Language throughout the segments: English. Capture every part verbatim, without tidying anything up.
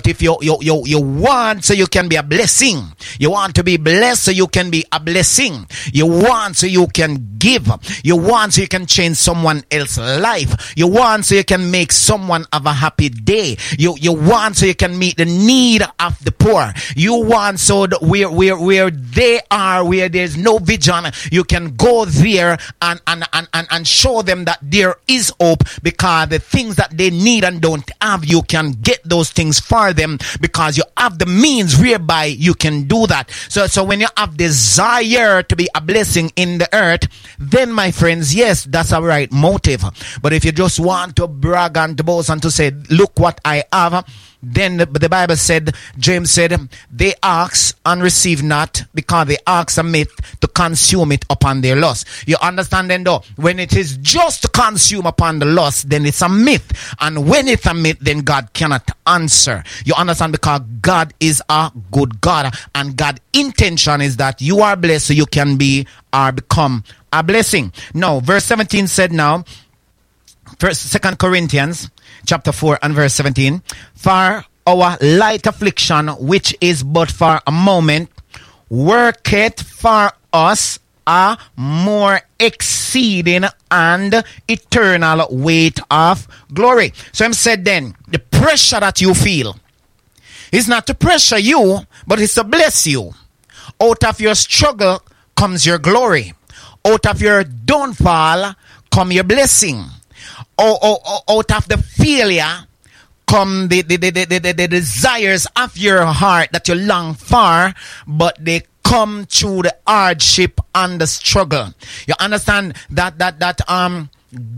But if you, you, you, you want so you can be a blessing, you want to be blessed so you can be a blessing, you want so you can give, you want so you can change someone else's life, you want so you can make someone have a happy day, you, you want so you can meet the need of the poor, you want so that where, where, where they are, where there's no vision, you can go there and, and, and, and, and show them that there is hope, because the things that they need and don't have, you can get those things for them because you have the means whereby you can do that. So, so when you have desire to be a blessing in the earth, then my friends, yes, that's a right motive. But if you just want to brag and to boast and to say, look what I have, then the, the Bible said, James said, they ask and receive not, because they ask a myth to consume it upon their lust. You understand then though? When it is just to consume upon the lust, then it's a myth. And when it's a myth, then God cannot answer. You understand? Because God is a good God. And God's intention is that you are blessed so you can be or become a blessing. Now, verse seventeen said now, First, Second Corinthians chapter four and verse seventeen. For our light affliction, which is but for a moment, worketh for us a more exceeding and eternal weight of glory. So I'm said then, the pressure that you feel is not to pressure you, but it's to bless you. Out of your struggle comes your glory. Out of your downfall come your blessing. Out, out, out of the failure come the, the, the, the, the, the desires of your heart that you long for, but they come through the hardship and the struggle. You understand that that that um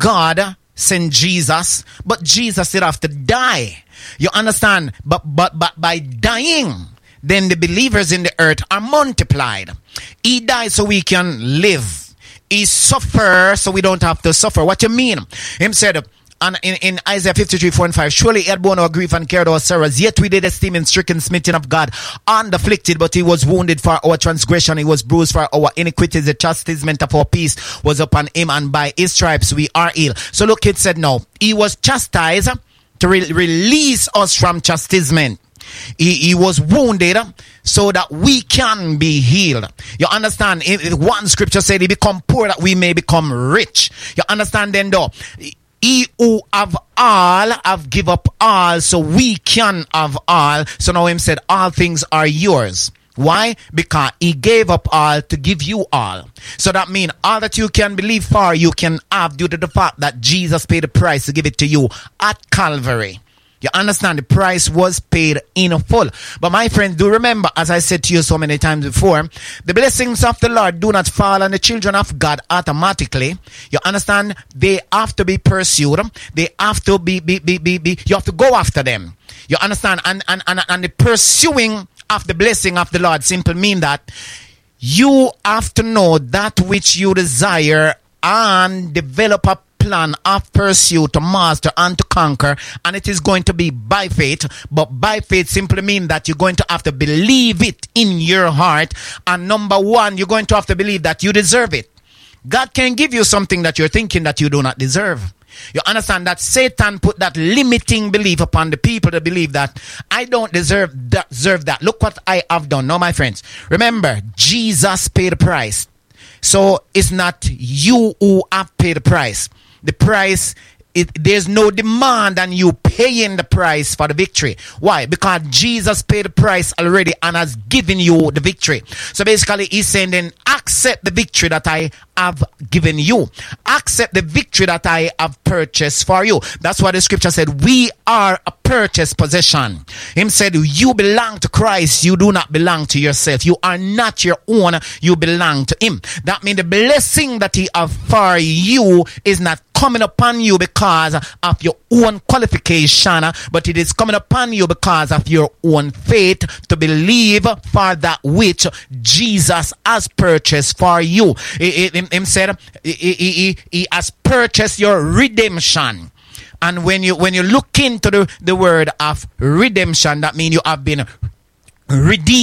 God sent Jesus, but Jesus did have to die. You understand? But but but by dying, then the believers in the earth are multiplied. He died so we can live. He suffered so we don't have to suffer. What you mean? Him said, and in, in Isaiah fifty-three, four and five, surely he had borne our grief and carried our sorrows, yet we did esteem him stricken, smitten of God, and afflicted, but he was wounded for our transgression, he was bruised for our iniquities, the chastisement of our peace was upon him, and by his stripes we are healed. So look, it said no, he was chastised to re- release us from chastisement. He, he was wounded so that we can be healed. You understand? One scripture said he become poor that we may become rich. You understand then though? He who have all have give up all so we can have all. So now him said all things are yours. Why? Because he gave up all to give you all. So that means all that you can believe for, you can have due to the fact that Jesus paid the price to give it to you at Calvary. You understand? The price was paid in full. But my friends, do remember, as I said to you so many times before, the blessings of the Lord do not fall on the children of God automatically. You understand? They have to be pursued. They have to be, be, be, be, be you have to go after them. You understand? And, and, and, and the pursuing of the blessing of the Lord simply mean that you have to know that which you desire and develop a plan of pursuit to master and to conquer, and it is going to be by faith. But by faith simply means that you're going to have to believe it in your heart, and number one, you're going to have to believe that you deserve it. God can give you something that you're thinking that you do not deserve. You understand that Satan put that limiting belief upon the people to believe that I don't deserve that, deserve that. Look what I have done. No, my friends, remember, Jesus paid the price. So it's not you who have paid the price. The price, it, there's no demand on you paying the price for the victory. Why? Because Jesus paid the price already and has given you the victory. So basically he's saying then accept the victory that I have given you. Accept the victory that I have purchased for you. That's why the scripture said we are a purchased possession. Him said you belong to Christ. You do not belong to yourself. You are not your own. You belong to him. That means the blessing that he have for you is not coming upon you because of your own qualification, but it is coming upon you because of your own faith to believe for that which Jesus has purchased for you. He, he, he said he, he, he has purchased your redemption. And when you when you look into the, the word of redemption, that means you have been redeemed.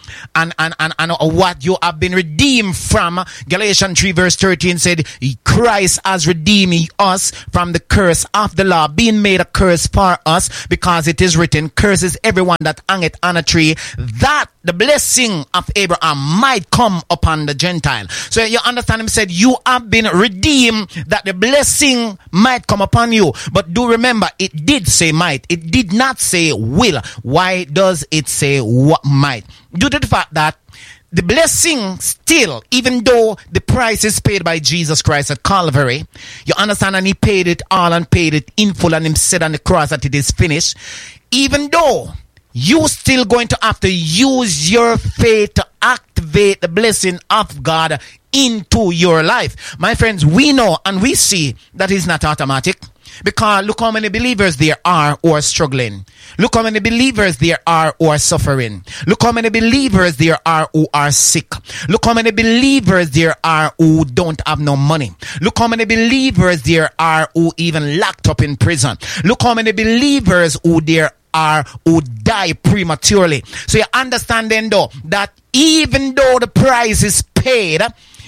and, and, and, and what you have been redeemed from. Galatians three verse thirteen said, Christ has redeemed us from the curse of the law, being made a curse for us, because it is written, curses everyone that hangeth on a tree, that the blessing of Abraham might come upon the Gentile. So you understand, him said, you have been redeemed that the blessing might come upon you. But do remember, it did say might. It did not say will. Why does it say what might? Due to the fact that the blessing still, even though the price is paid by Jesus Christ at Calvary, you understand, and he paid it all and paid it in full, and him said on the cross that it is finished, even though you still going to have to use your faith to activate the blessing of God into your life. My friends, we know and we see that it's not automatic, because look how many believers there are who are struggling. Look how many believers there are who are suffering. Look how many believers there are who are sick. Look how many believers there are who don't have no money. Look how many believers there are who even locked up in prison. Look how many believers who there are who die prematurely. So you understand then though that even though the price is paid,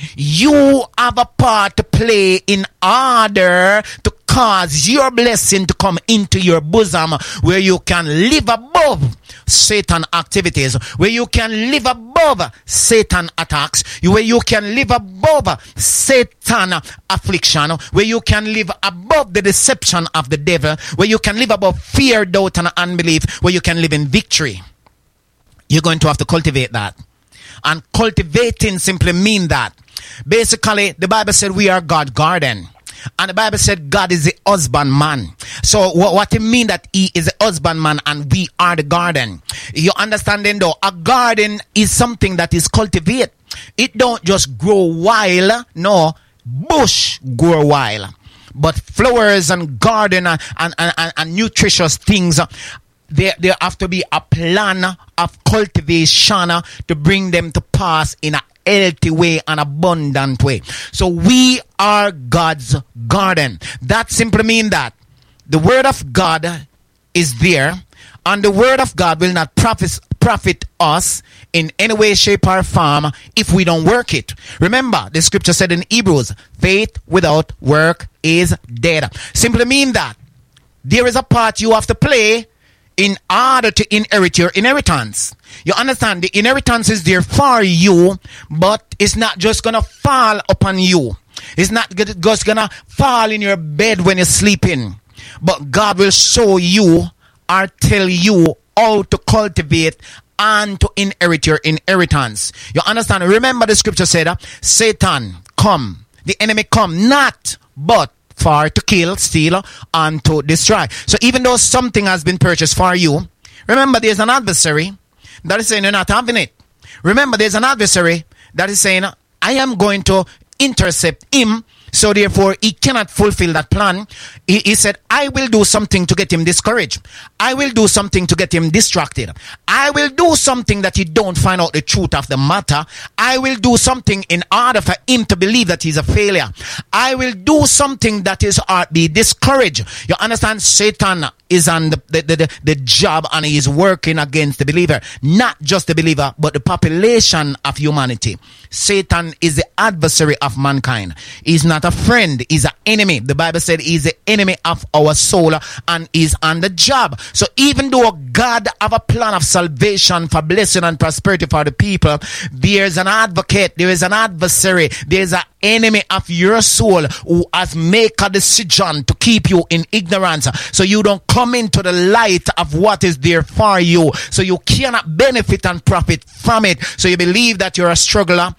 you have a part to play in order to cause your blessing to come into your bosom, where you can live above Satan activities, where you can live above Satan attacks, where you can live above Satan affliction, where you can live above the deception of the devil, where you can live above fear, doubt, and unbelief, where you can live in victory. You're going to have to cultivate that. And cultivating simply mean that basically the Bible said we are God's garden. And the Bible said God is the husbandman. So what, what it mean that he is the husbandman and we are the garden? You understanding though, a garden is something that is cultivated. It don't just grow wild. No, bush grow wild. But flowers and garden and, and, and, and nutritious things, there, there have to be a plan of cultivation to bring them to pass in a healthy way, an abundant way. So we are God's garden. That simply means that the word of God is there, and the word of God will not profit, profit us in any way, shape, or form if we don't work it. Remember, the scripture said in Hebrews, faith without work is dead. Simply mean that there is a part you have to play in order to inherit your inheritance. You understand? The inheritance is there for you, but it's not just gonna fall upon you. It's not just gonna fall in your bed when you're sleeping. But God will show you or tell you how to cultivate and to inherit your inheritance. You understand? Remember the scripture said, uh, Satan come, the enemy come not but for to kill, steal, and to destroy. So even though something has been purchased for you, remember there's an adversary that is saying you're not having it. Remember there's an adversary that is saying I am going to intercept him, so therefore he cannot fulfill that plan. He, he said, I will do something to get him discouraged. I will do something to get him distracted. I will do something that he don't find out the truth of the matter. I will do something in order for him to believe that he's a failure. I will do something that his heart be discouraged. You understand? Satan is on the, the, the, the job, and he is working against the believer. Not just the believer, but the population of humanity. Satan is the adversary of mankind. He's not a friend. He's an enemy. The Bible said he's the enemy of our soul and is on the job. So even though God have a plan of salvation for blessing and prosperity for the people, there's an advocate, there is an adversary, there's an enemy of your soul who has made a decision to keep you in ignorance, so you don't come into the light of what is there for you, so you cannot benefit and profit from it. So you believe that you're a struggler,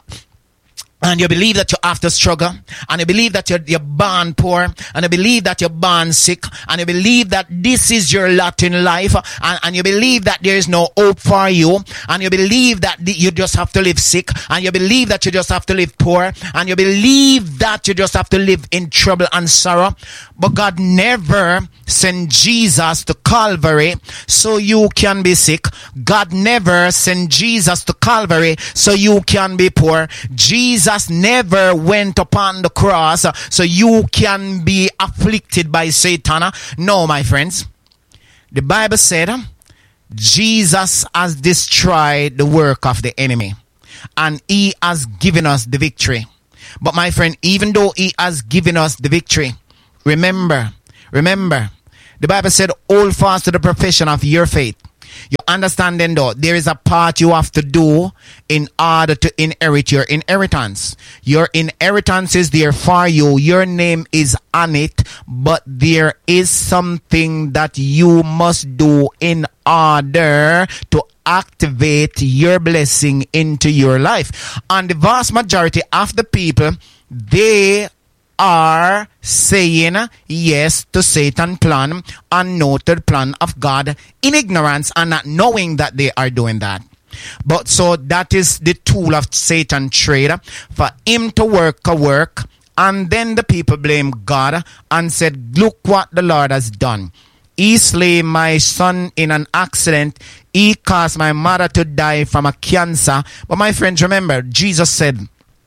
and you believe that you have to struggle, and you believe that you're, you're born poor, and you believe that you're born sick, and you believe that this is your lot in life, and, and you believe that there is no hope for you, and you believe that you just have to live sick, and you believe that you just have to live poor, and you believe that you just have to live in trouble and sorrow. But God never sent Jesus to Calvary so you can be sick. God never sent Jesus to Calvary so you can be poor. Jesus never went upon the cross so you can be afflicted by Satan. No, my friends. The Bible said Jesus has destroyed the work of the enemy, and he has given us the victory. But my friend, even though he has given us the victory, remember, remember, the Bible said, hold fast to the profession of your faith. You understand then though, there is a part you have to do in order to inherit your inheritance. Your inheritance is there for you. Your name is on it, but there is something that you must do in order to activate your blessing into your life. And the vast majority of the people, they are saying yes to Satan's plan and no to the plan of God in ignorance and not knowing that they are doing that. But so that is the tool of Satan trade, for him to work a work, and then the people blame God and said, look what the Lord has done. He slay my son in an accident. He caused my mother to die from a cancer. But my friends, remember, Jesus said,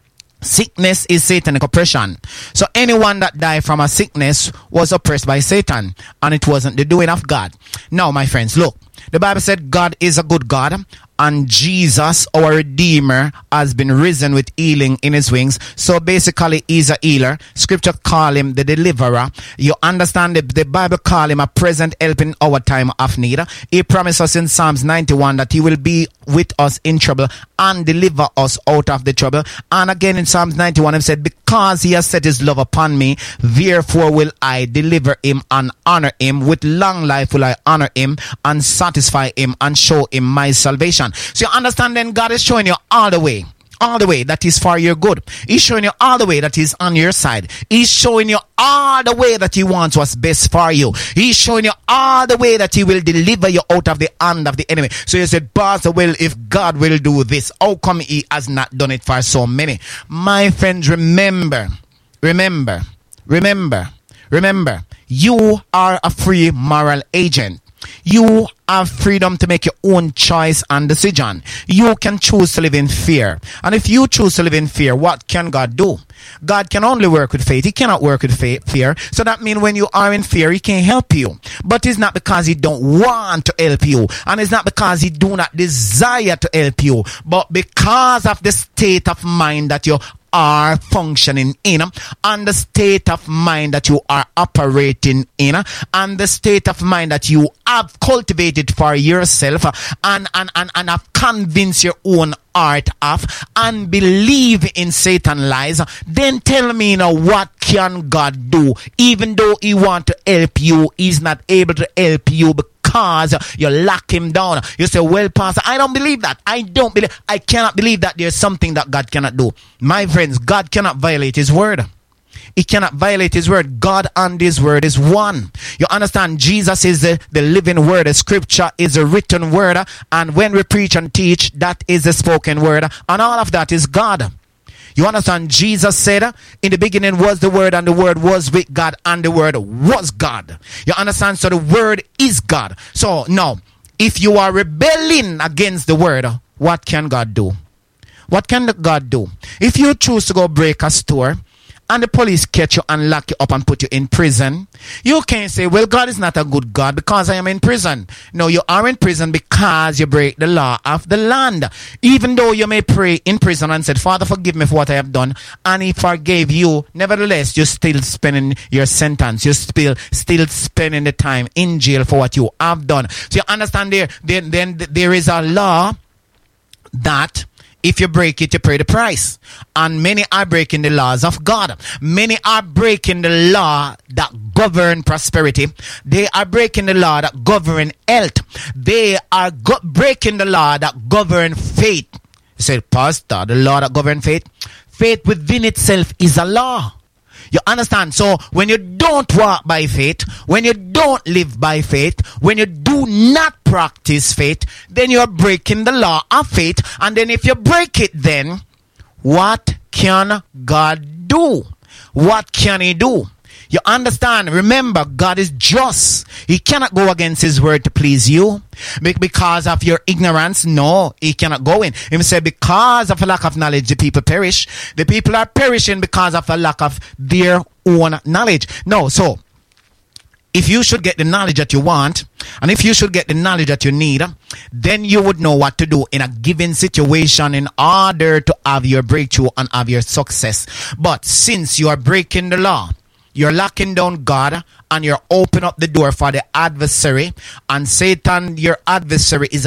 sickness is satanic oppression. So anyone that died from a sickness was oppressed by Satan, and it wasn't the doing of God. Now, my friends, look, the Bible said God is a good God, and Jesus, our Redeemer, has been risen with healing in his wings. So basically, he's a healer. Scripture call him the deliverer. You understand, the, the Bible call him a present help in our time of need. He promised us in Psalms ninety-one that he will be with us in trouble and deliver us out of the trouble. And again in Psalms ninety-one, he said, because he has set his love upon me, therefore will I deliver him and honor him. With long life will I honor him and satisfy him and show him my salvation. So you understand then, God is showing you all the way. All the way that is for your good. He's showing you all the way that is on your side. He's showing you all the way that he wants what's best for you. He's showing you all the way that he will deliver you out of the hand of the enemy. So you said, Pastor, well, if God will do this, how come he has not done it for so many? My friends, remember, remember, remember, remember, you are a free moral agent. You have freedom to make your own choice and decision. You can choose to live in fear. And if you choose to live in fear, what can God do? God can only work with faith. He cannot work with faith, fear. So that means when you are in fear, he can help you. But it's not because he don't want to help you. And it's not because he do not desire to help you. But because of the state of mind that you are functioning in, and the state of mind that you are operating in, and the state of mind that you have cultivated for yourself, and and and, and have convinced your own heart of, and believe in Satan lies, then tell me now, what can God do? Even though he want to help you, he's not able to help you because you lock him down. You say, well, Pastor, I don't believe that. I don't believe, I cannot believe that there's something that God cannot do. My friends, God cannot violate his word. He cannot violate his word. God and his word is one. You understand? Jesus is the, the living word. The scripture is a written word. And when we preach and teach, that is the spoken word. And all of that is God. You understand? Jesus said, in the beginning was the word, and the word was with God, and the word was God. You understand? So the word is God. So now, if you are rebelling against the word, what can God do? What can God do? If you choose to go break a store, and the police catch you and lock you up and put you in prison, you can't say, well, God is not a good God because I am in prison. No, you are in prison because you break the law of the land. Even though you may pray in prison and said, Father, forgive me for what I have done, and he forgave you, nevertheless, you're still spending your sentence. You're still, still spending the time in jail for what you have done. So you understand there, then, then there is a law that if you break it, you pay the price. And many are breaking the laws of God. Many are breaking the law that govern prosperity. They are breaking the law that govern health. They are go- breaking the law that govern faith. You say, Pastor, the law that govern faith? Faith within itself is a law. You understand? So when you don't walk by faith, when you don't live by faith, when you do not practice faith, then you're breaking the law of faith. And then if you break it, then what can God do? What can he do? You understand? Remember, God is just. He cannot go against his word to please you. Because of your ignorance, no, he cannot go in. He said, because of a lack of knowledge, the people perish. The people are perishing because of a lack of their own knowledge. No, so if you should get the knowledge that you want, and if you should get the knowledge that you need, then you would know what to do in a given situation in order to have your breakthrough and have your success. But since you are breaking the law, you're locking down God, and you're opening up the door for the adversary, and Satan, your adversary, is